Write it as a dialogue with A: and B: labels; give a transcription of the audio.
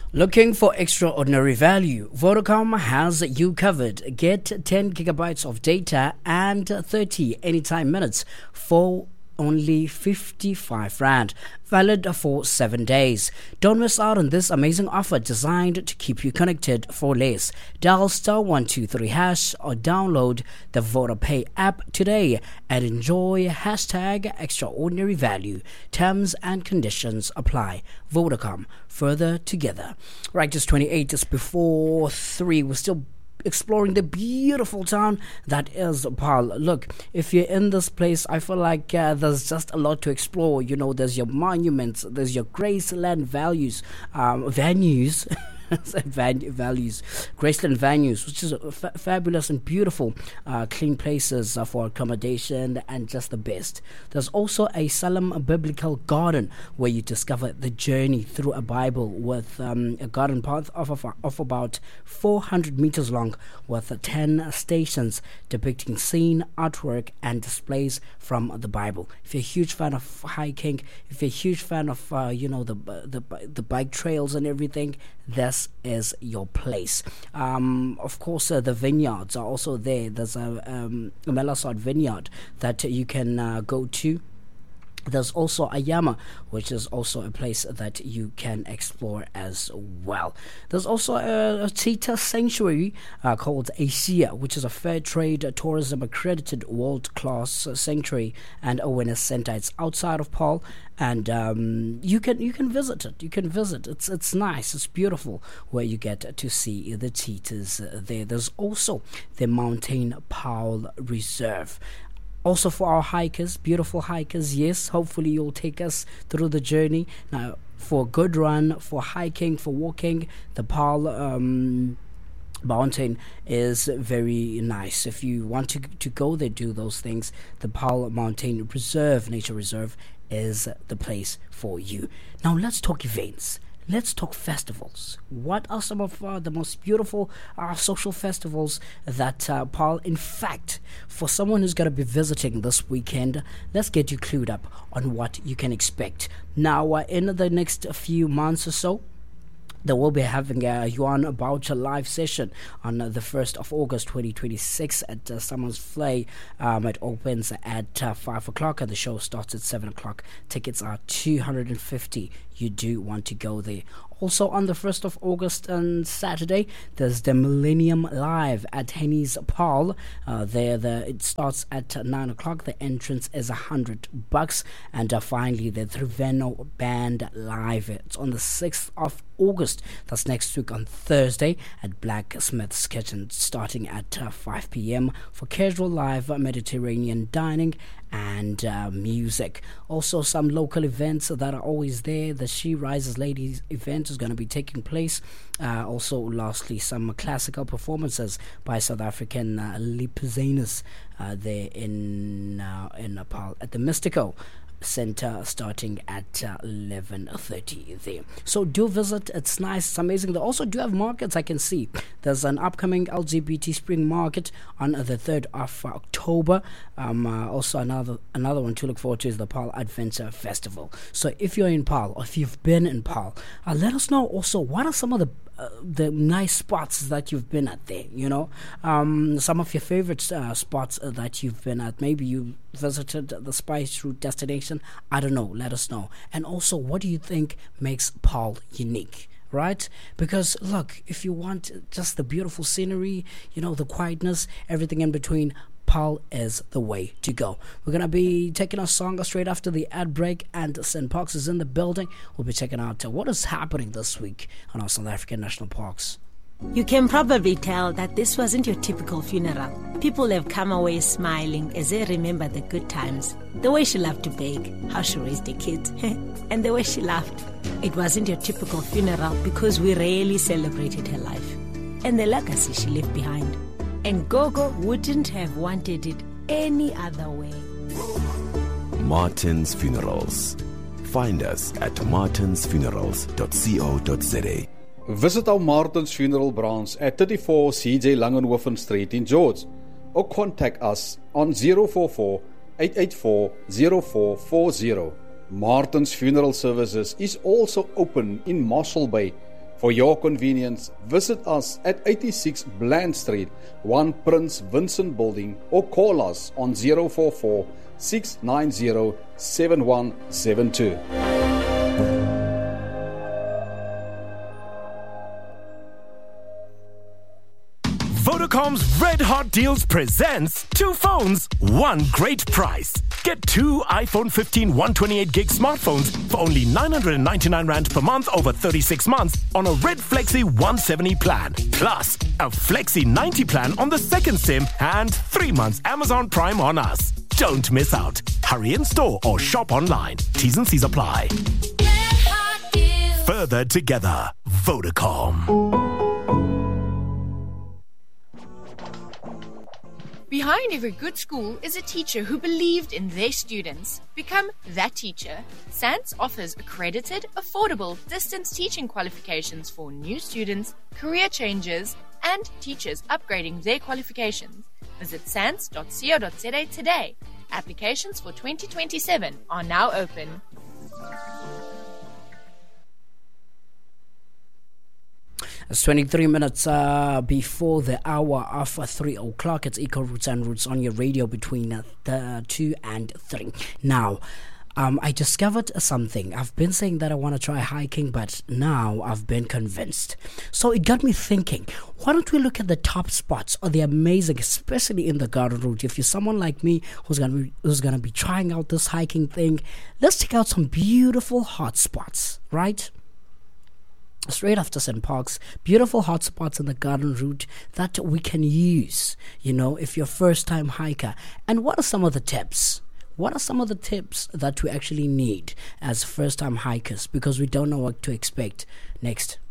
A: Looking for extraordinary value? Vodacom has you covered. Get 10 gigabytes of data and 30 anytime minutes for only 55 Rand, valid for 7 days. Don't miss out on this amazing offer designed to keep you connected for less. Dial *123# or download the VodaPay app today and enjoy #extraordinary value. Terms and conditions apply. Vodacom, further together. Right, just 28 just before 3. We're still exploring the beautiful town that is Paarl. Look, if you're in this place, I feel like there's just a lot to explore. You know, there's your monuments, there's your Graceland venues, Graceland venues, which is fabulous and beautiful, clean places for accommodation and just the best. There's also a Salem Biblical Garden where you discover the journey through a Bible with a garden path of about 400 meters long with 10 stations depicting scene, artwork and displays from the Bible. If you're a huge fan of hiking, if you're a huge fan of the bike trails and everything, this is your place. Of course, the vineyards are also there. There's a Melasod vineyard that you can go to. There's also Ayama, which is also a place that you can explore as well. There's also a cheetah sanctuary called Asia, which is a fair trade tourism accredited world-class sanctuary and awareness center. It's outside of Paarl, and you can visit it. It's nice. It's beautiful where you get to see the cheetahs there. There's also the Mountain Paarl Reserve. Also for our hikers, beautiful hikers, yes, hopefully you'll take us through the journey. Now, for a good run, for hiking, for walking, the Paarl Mountain is very nice. If you want to go there, do those things, the Paarl Mountain Nature Reserve is the place for you. Now, let's talk events. Let's talk festivals. What are some of the most beautiful social festivals that Paarl, in fact, for someone who's going to be visiting this weekend, let's get you clued up on what you can expect. Now, in the next few months or so, they will be having a Yuan Boucher live session on the 1st of August 2026 at Summers Flay. It opens at 5 o'clock and the show starts at 7 o'clock. Tickets are 250. You do want to go there. Also on the 1st of August on Saturday, there's the Millennium Live at Henny's Paarl. It starts at 9 o'clock. The entrance is $100. And finally, the Triveno Band Live. It's on the 6th of August. That's next week on Thursday at Blacksmith's Kitchen, starting at 5 p.m. for casual live Mediterranean dining and music. Also some local events that are always there. The She Rises Ladies event is going to be taking place. Also lastly, some classical performances by South African Lipizanus there in Paarl at the Mystico Center, starting at 11:30 there. So do visit. It's nice. It's amazing. They also do have markets. I can see there's an upcoming LGBT Spring Market on the 3rd of October. Also another one to look forward to is the Paarl Adventure Festival. So if you're in Paarl or if you've been in Paarl, let us know also what are some of the nice spots that you've been at there, you know, some of your favorite spots that you've been at. Maybe you visited the Spice Route destination. I don't know, let us know. And also, what do you think makes Paarl unique? Right? Because look, if you want just the beautiful scenery, you know, the quietness, everything in between, Paarl is the way to go. We're going to be taking a song straight after the ad break, and St. Parks is in the building. We'll be checking out what is happening this week on our South African National Parks.
B: You can probably tell that this wasn't your typical funeral. People have come away smiling as they remember the good times. The way she loved to bake, how she raised her kids, and the way she laughed. It wasn't your typical funeral because we rarely celebrated her life and the legacy she left behind. And Gogo wouldn't have wanted it any other way.
C: Martin's Funerals. Find us at martinsfunerals.co.za.
D: Visit our Martin's Funeral branch at 34 CJ Langenhoven Street in George, or contact us on 044 884 0440. Martin's Funeral Services is also open in Mossel Bay For your convenience, visit us at 86 Bland Street, 1 Prince Vincent Building, or call us on 044 690 7172.
E: Vodacom's Red Hot Deals presents 2 phones, 1 great price. Get 2 iPhone 15 128GB smartphones for only 999 Rand per month over 36 months on a Red Flexi 170 plan. Plus, a Flexi 90 plan on the second SIM and 3 months Amazon Prime on us. Don't miss out. Hurry in store or shop online. T's and C's apply. Further together. Vodacom.
F: Behind every good school is a teacher who believed in their students. Become that teacher. SANS offers accredited, affordable distance teaching qualifications for new students, career changers, and teachers upgrading their qualifications. Visit sans.co.za today. Applications for 2027 are now open.
A: It's 23 minutes before the hour of 3 o'clock. It's Eco Roots and Roots on your radio between 2 and 3. Now, I discovered something. I've been saying that I want to try hiking, but now I've been convinced. So it got me thinking, why don't we look at the top spots or the amazing, especially in the Garden Route. If you're someone like me who's gonna be trying out this hiking thing, let's check out some beautiful hot spots, right? Straight after St. Parks, beautiful hotspots in the Garden Route that we can use, if you're a first-time hiker. And what are some of the tips? What are some of the tips that we actually need as first-time hikers? Because we don't know what to expect. Next.